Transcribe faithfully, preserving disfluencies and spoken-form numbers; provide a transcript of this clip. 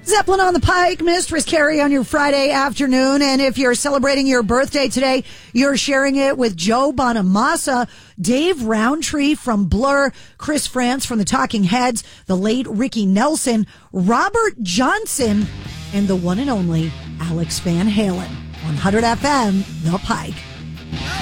Zeppelin on the Pike, Mistress Carrie on your Friday afternoon. And if you're celebrating your birthday today, you're sharing it with Joe Bonamassa, Dave Roundtree from Blur, Chris France from the Talking Heads, the late Ricky Nelson, Robert Johnson, and the one and only Alex Van Halen. one hundred F M, The Pike.